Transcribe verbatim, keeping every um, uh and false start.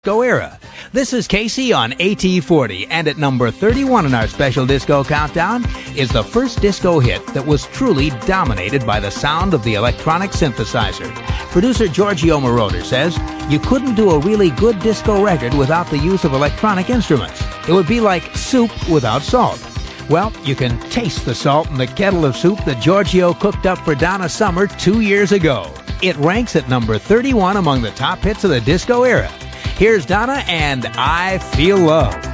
Disco era. This is Casey on A T forty, and at number thirty-one in our special disco countdown is the first disco hit that was truly dominated by the sound of the electronic synthesizer. Producer Giorgio Moroder says, you couldn't do a really good disco record without the use of electronic instruments. It would be like soup without salt. Well, you can taste the salt in the kettle of soup that Giorgio cooked up for Donna Summer two years ago. It ranks at number thirty-one among the top hits of the disco era. Here's Donna and I Feel Love.